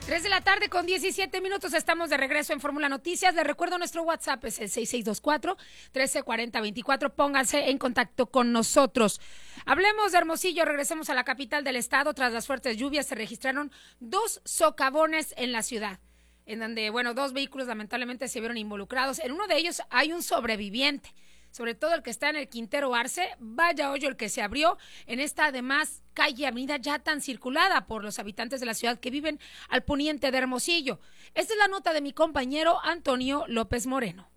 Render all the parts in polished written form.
3 de la tarde con 17 minutos, estamos de regreso en Fórmula Noticias. Les recuerdo, nuestro WhatsApp es el 6624-134024. Pónganse en contacto con nosotros. Hablemos de Hermosillo, regresemos a la capital del estado. Tras las fuertes lluvias se registraron 2 socavones en la ciudad, en donde, 2 vehículos lamentablemente se vieron involucrados. En uno de ellos hay un sobreviviente, sobre todo el que está en el Quintero Arce. Vaya hoyo el que se abrió en esta, además, calle, avenida ya tan circulada por los habitantes de la ciudad que viven al poniente de Hermosillo. Esta es la nota de mi compañero Antonio López Moreno.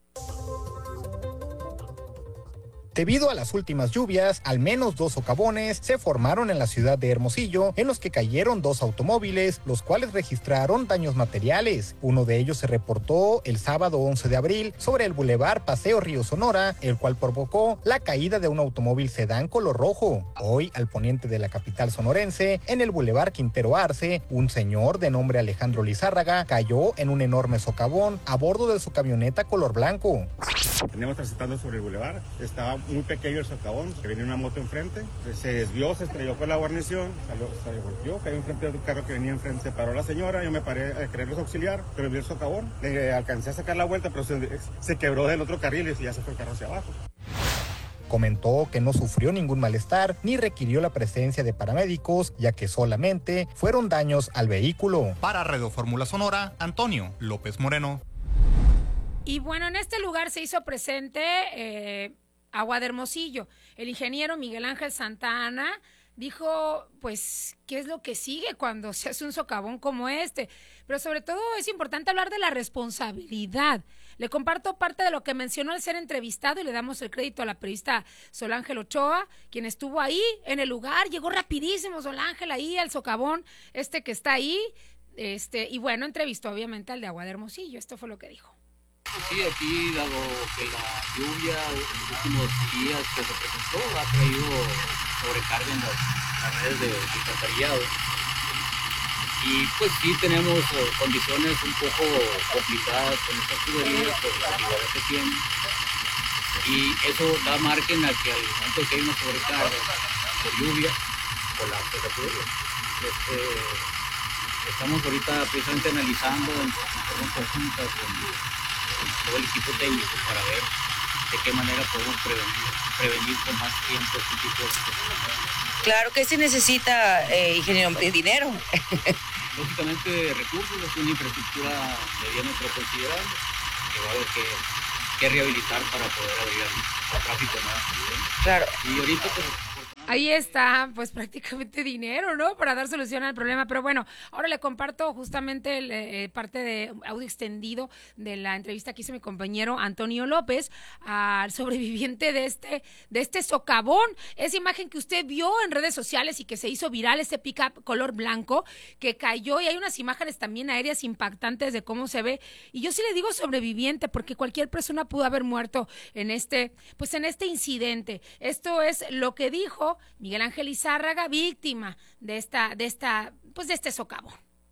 Debido a las últimas lluvias, al menos 2 socavones se formaron en la ciudad de Hermosillo, en los que cayeron 2 automóviles, los cuales registraron daños materiales. Uno de ellos se reportó el sábado 11 de abril sobre el bulevar Paseo Río Sonora, el cual provocó la caída de un automóvil sedán color rojo. Hoy, al poniente de la capital sonorense, en el bulevar Quintero Arce, un señor de nombre Alejandro Lizárraga cayó en un enorme socavón a bordo de su camioneta color blanco. Veníamos transitando sobre el bulevar, estaba muy pequeño el socavón, que venía una moto enfrente, se desvió, se estrelló con la guarnición, se golpeó, cayó enfrente de otro carro que venía enfrente, se paró la señora, yo me paré a quererlos auxiliar, pero vi el socavón, le alcancé a sacar la vuelta, pero se quebró del otro carril y ya se fue el carro hacia abajo. Comentó que no sufrió ningún malestar ni requirió la presencia de paramédicos, ya que solamente fueron daños al vehículo. Para Radio Fórmula Sonora, Antonio López Moreno. Y en este lugar se hizo presente Agua de Hermosillo. El ingeniero Miguel Ángel Santa Ana dijo, ¿qué es lo que sigue cuando se hace un socavón como este? Pero sobre todo es importante hablar de la responsabilidad. Le comparto parte de lo que mencionó al ser entrevistado y le damos el crédito a la periodista Sol Ángel Ochoa, quien estuvo ahí en el lugar. Llegó rapidísimo Sol Ángel ahí al socavón que está ahí. Entrevistó obviamente al de Agua de Hermosillo. Esto fue lo que dijo. Sí, aquí, dado que la lluvia en los últimos días que se presentó, ha traído sobrecarga en las redes de alcantarillado. Y sí tenemos condiciones un poco complicadas con estas tuberías por la actividad que tienen. Y eso da margen a que al momento que hay una sobrecarga por lluvia, colapse la tubería. Estamos ahorita precisamente analizando en forma conjunta con todo el equipo técnico para ver de qué manera podemos prevenir con más tiempo este tipo de cosas. Claro que se necesita, ingeniero, dinero. Lógicamente recursos, es una infraestructura de diámetro considerable que va a haber que rehabilitar para poder abrir al tráfico más. Claro. Y ahorita ahí está, prácticamente dinero, ¿no? Para dar solución al problema. Pero ahora le comparto justamente parte de audio extendido de la entrevista que hizo mi compañero Antonio López al sobreviviente de este socavón. Esa imagen que usted vio en redes sociales y que se hizo viral, ese pick-up color blanco que cayó, y hay unas imágenes también aéreas impactantes de cómo se ve. Y yo sí le digo sobreviviente porque cualquier persona pudo haber muerto en este incidente. Esto es lo que dijo Miguel Ángel Lizárraga, víctima de este socavón.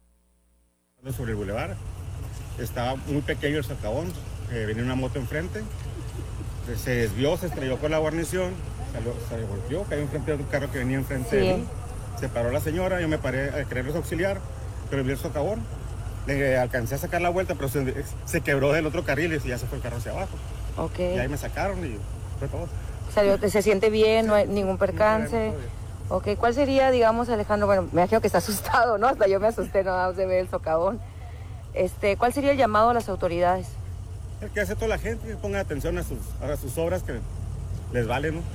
Sobre el bulevar, estaba muy pequeño el socavón, venía una moto enfrente, se desvió, se estrelló con la guarnición, se golpeó, cayó enfrente de otro carro que venía enfrente de mí, se paró la señora, yo me paré a quererlos auxiliar, pero vi el socavón, le alcancé a sacar la vuelta, pero se quebró del otro carril y ya se fue el carro hacia abajo. Okay. Y ahí me sacaron y fue todo. ¿Se siente bien? ¿No hay ningún percance? Ok, ¿cuál sería, digamos, Alejandro? Bueno, me imagino que está asustado, ¿no? Hasta yo me asusté, no se ve el socavón. ¿Cuál sería el llamado a las autoridades? El que hace toda la gente, que ponga atención a sus obras, que les vale, ¿no?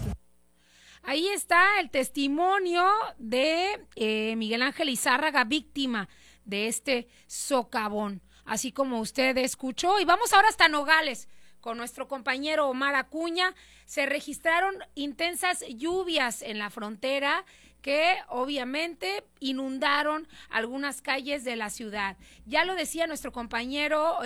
Ahí está el testimonio de Miguel Ángel Lizárraga, víctima de este socavón, así como usted escuchó. Y vamos ahora hasta Nogales con nuestro compañero Omar Acuña. Se registraron intensas lluvias en la frontera que obviamente inundaron algunas calles de la ciudad. Ya lo decía nuestro compañero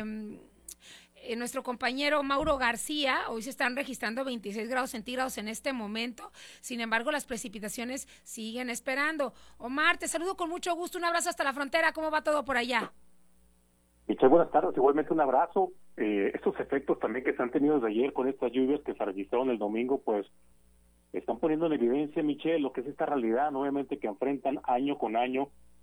Mauro García, hoy se están registrando 26 grados centígrados en este momento, sin embargo las precipitaciones siguen esperando. Omar, te saludo con mucho gusto, un abrazo hasta la frontera, ¿cómo va todo por allá? Michelle, buenas tardes, igualmente un abrazo. Estos efectos también que se han tenido desde ayer con estas lluvias que se registraron el domingo, están poniendo en evidencia, Michelle, lo que es esta realidad, obviamente, que enfrentan año con año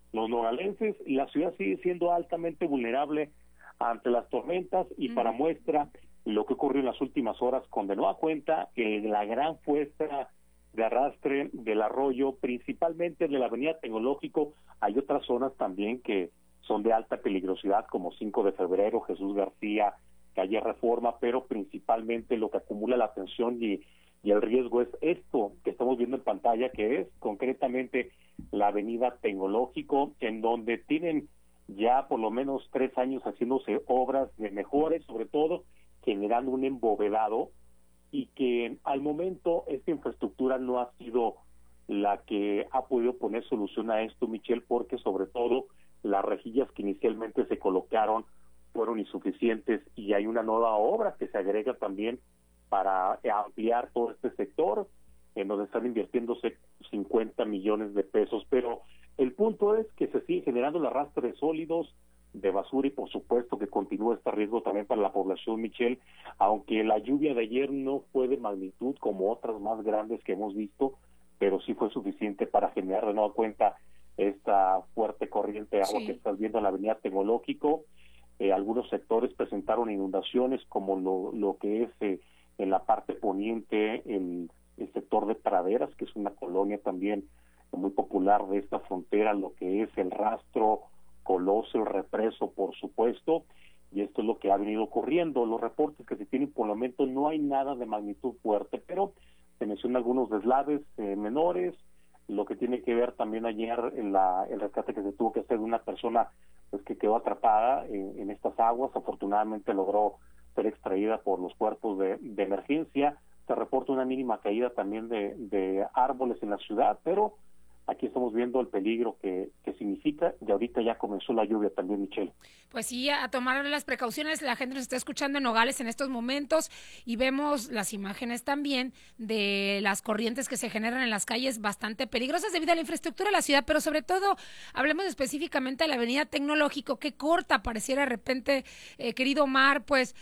los nogalenses. La ciudad sigue siendo altamente vulnerable ante las tormentas y para muestra lo que ocurrió en las últimas horas con de nueva cuenta la gran fuerza de arrastre del arroyo, principalmente de la avenida Tecnológico. Hay otras zonas también que son de alta peligrosidad como 5 de febrero, Jesús García, calle Reforma, pero principalmente lo que acumula la atención y el riesgo es esto que estamos viendo en pantalla, que es concretamente la avenida Tecnológico, en donde tienen ya por lo menos 3 años haciéndose obras de mejores, sobre todo generando un embovedado, y que al momento esta infraestructura no ha sido la que ha podido poner solución a esto, Michelle, porque sobre todo las rejillas que inicialmente se colocaron fueron insuficientes y hay una nueva obra que se agrega también para ampliar todo este sector, en donde están invirtiéndose 50 millones de pesos, pero el punto es que se sigue generando el arrastre de sólidos, de basura, y por supuesto que continúa este riesgo también para la población, Michelle, aunque la lluvia de ayer no fue de magnitud como otras más grandes que hemos visto, pero sí fue suficiente para generar de nueva cuenta esta fuerte corriente de agua que estás viendo en la avenida Tecnológico. Algunos sectores presentaron inundaciones, como lo que es en la parte poniente, el sector de Praderas, que es una colonia también muy popular de esta frontera, lo que es el Rastro, Coloso, el Represo, por supuesto, y esto es lo que ha venido ocurriendo. Los reportes que se tienen por el momento no hay nada de magnitud fuerte, pero se mencionan algunos deslaves menores, lo que tiene que ver también ayer en el rescate que se tuvo que hacer de una persona pues que quedó atrapada en estas aguas. Afortunadamente logró ser extraída por los cuerpos de emergencia. Se reporta una mínima caída también de árboles en la ciudad, pero aquí estamos viendo el peligro que significa, y ahorita ya comenzó la lluvia también, Michelle. Pues sí, a tomar las precauciones. La gente nos está escuchando en Nogales en estos momentos y vemos las imágenes también de las corrientes que se generan en las calles bastante peligrosas debido a la infraestructura de la ciudad, pero sobre todo hablemos específicamente de la avenida Tecnológico, que corta, pareciera de repente, querido Omar, pues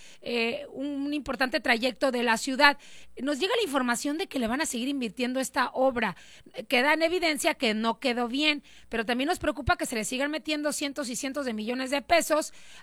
un importante trayecto de la ciudad. Nos llega la información de que le van a seguir invirtiendo esta obra. Queda en evidencia que no quedó bien, pero también nos preocupa que se le sigan metiendo cientos y cientos de millones de pesos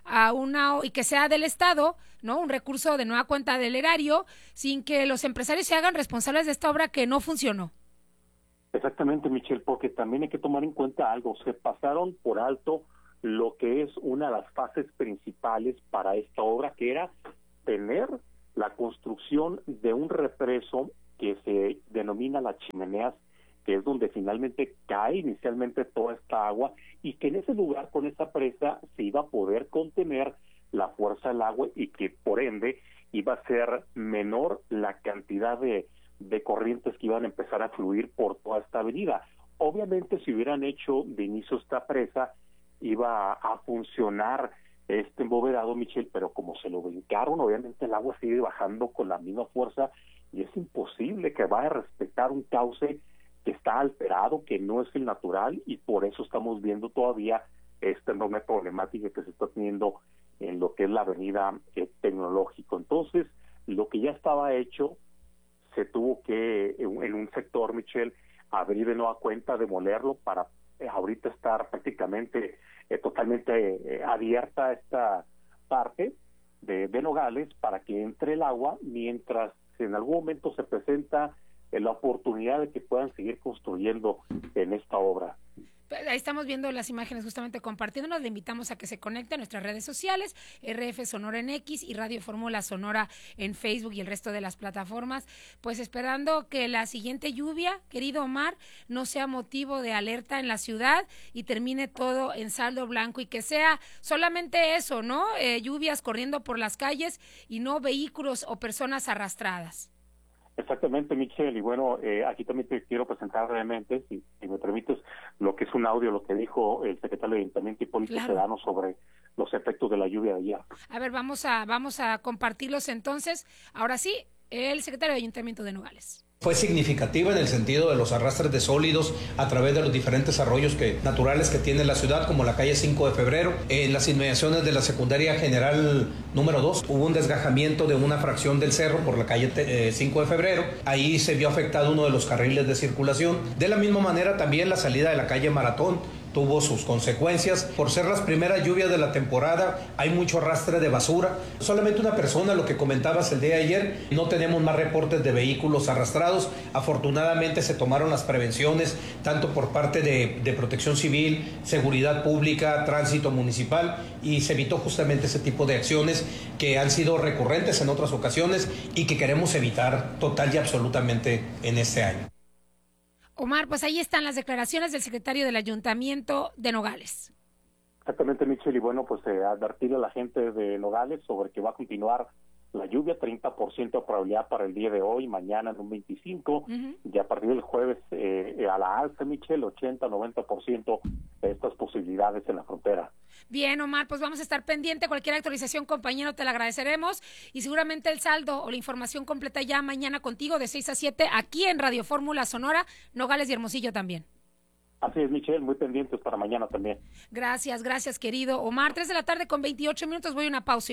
y que sea del Estado, ¿no? Un recurso de nueva cuenta del erario, sin que los empresarios se hagan responsables de esta obra que no funcionó. Exactamente, Michelle, porque también hay que tomar en cuenta algo. Se pasaron por alto lo que es una de las fases principales para esta obra, que era tener la construcción de un represo que se denomina Las Chimeneas, que es donde finalmente cae inicialmente toda esta agua, y que en ese lugar, con esa presa, se iba a poder contener la fuerza del agua y que por ende iba a ser menor la cantidad de corrientes que iban a empezar a fluir por toda esta avenida. Obviamente, si hubieran hecho de inicio esta presa, iba a funcionar este embovedado, Michelle, pero como se lo brincaron, obviamente el agua sigue bajando con la misma fuerza y es imposible que vaya a respetar un cauce que está alterado, que no es el natural, y por eso estamos viendo todavía esta enorme problemática que se está teniendo en lo que es la avenida Tecnológico. Entonces, lo que ya estaba hecho, se tuvo que, en un sector, Michelle, abrir de nueva cuenta, demolerlo, para ahorita estar prácticamente totalmente abierta esta parte de Nogales, para que entre el agua, mientras en algún momento se presenta la oportunidad de que puedan seguir construyendo en esta obra. Ahí estamos viendo las imágenes justamente compartiéndonos. Le invitamos a que se conecte a nuestras redes sociales, RF Sonora en X y Radio Fórmula Sonora en Facebook y el resto de las plataformas, pues esperando que la siguiente lluvia, querido Omar, no sea motivo de alerta en la ciudad y termine todo en saldo blanco, y que sea solamente eso, ¿no? Lluvias corriendo por las calles y no vehículos o personas arrastradas. Exactamente, Michelle, y bueno, aquí también te quiero presentar brevemente, si me permites, lo que es un audio, lo que dijo el secretario de Ayuntamiento, Hipólito Sedano, sobre los efectos de la lluvia de ayer. A ver, vamos a compartirlos entonces. Ahora sí, el secretario de Ayuntamiento de Nogales. Fue significativa en el sentido de los arrastres de sólidos a través de los diferentes arroyos naturales que tiene la ciudad, como la calle 5 de febrero. En las inmediaciones de la secundaria general número 2 hubo un desgajamiento de una fracción del cerro por la calle 5 de febrero. Ahí se vio afectado uno de los carriles de circulación. De la misma manera también la salida de la calle Maratón tuvo sus consecuencias. Por ser las primeras lluvias de la temporada, hay mucho arrastre de basura. Solamente una persona, lo que comentabas el día de ayer, no tenemos más reportes de vehículos arrastrados. Afortunadamente se tomaron las prevenciones, tanto por parte de Protección Civil, Seguridad Pública, Tránsito Municipal, y se evitó justamente ese tipo de acciones que han sido recurrentes en otras ocasiones y que queremos evitar total y absolutamente en este año. Omar, pues ahí están las declaraciones del secretario del Ayuntamiento de Nogales. Exactamente, Michelle, y bueno, pues advertirle a la gente de Nogales sobre que va a continuar la lluvia, 30% de probabilidad para el día de hoy, mañana en un 25%, y a partir del jueves a la alza, Michelle, 80-90% de estas posibilidades en la frontera. Bien, Omar, pues vamos a estar pendiente. Cualquier actualización, compañero, te la agradeceremos. Y seguramente el saldo o la información completa ya mañana contigo de 6 a 7 aquí en Radio Fórmula Sonora, Nogales y Hermosillo también. Así es, Michelle, muy pendientes para mañana también. Gracias, querido Omar. 3 de la tarde con 28 minutos, voy a una pausa.